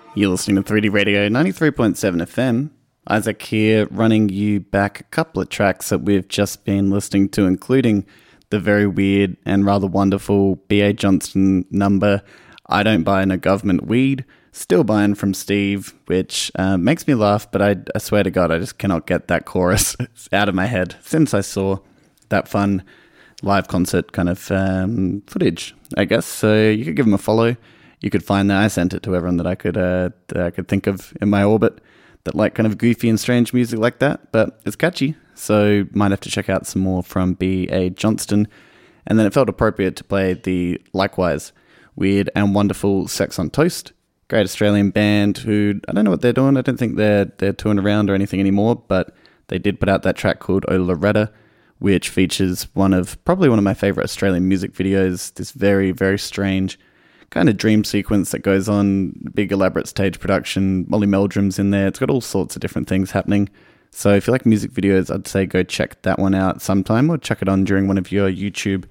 You're listening to 3D Radio 93.7 FM. Isaac here, running you back a couple of tracks that we've just been listening to, including the very weird and rather wonderful B.A. Johnston number, I Don't Buy No Government Weed, still buying from Steve, which makes me laugh, but I swear to God, I just cannot get that chorus out of my head since I saw that fun live concert kind of footage, I guess. So you could give him a follow. You could find that. I sent it to everyone that I could think of in my orbit that like kind of goofy and strange music like that, but it's catchy. So might have to check out some more from B.A. Johnston. And then it felt appropriate to play the likewise weird and wonderful Sex on Toast, great Australian band who, I don't know what they're doing. I don't think they're touring around or anything anymore, but they did put out that track called Oh Loretta, which features probably one of my favorite Australian music videos, this very, very strange kind of dream sequence that goes on, big elaborate stage production, Molly Meldrum's in there. It's got all sorts of different things happening. So if you like music videos, I'd say go check that one out sometime, or check it on during one of your YouTube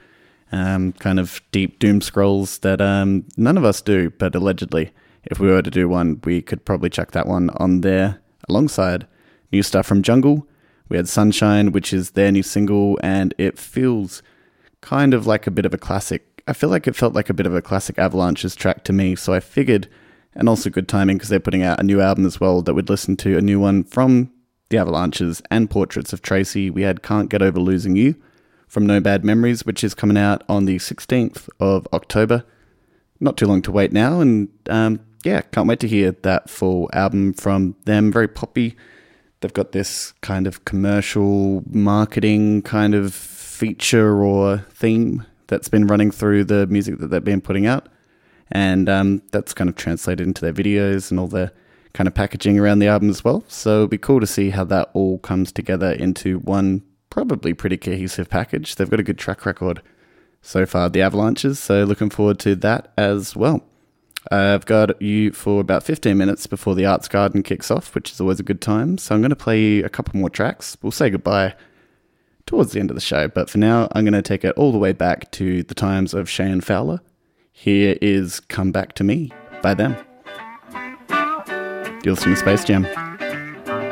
kind of deep doom scrolls that none of us do, but allegedly, if we were to do one, we could probably check that one on there alongside new stuff from Jungle. We had Sunshine, which is their new single, and it feels kind of like a bit of a classic. I feel like it felt like a bit of a classic Avalanches track to me, so I figured, and also good timing because they're putting out a new album as well, that we'd listen to a new one from the Avalanches and Portraits of Tracy. We had Can't Get Over Losing You from No Bad Memories, which is coming out on the 16th of October. Not too long to wait now, and can't wait to hear that full album from them. Very poppy. They've got this kind of commercial marketing kind of feature or theme that's been running through the music that they've been putting out. And that's kind of translated into their videos and all the kind of packaging around the album as well. So it'll be cool to see how that all comes together into one probably pretty cohesive package. They've got a good track record so far, the Avalanches, so looking forward to that as well. I've got you for about 15 minutes before the Arts Garden kicks off, which is always a good time. So I'm going to play you a couple more tracks. We'll say goodbye towards the end of the show, but for now, I'm going to take it all the way back to the times of Cheyenne Fowler. Here is Come Back to Me by them. You're listening to Space Jam.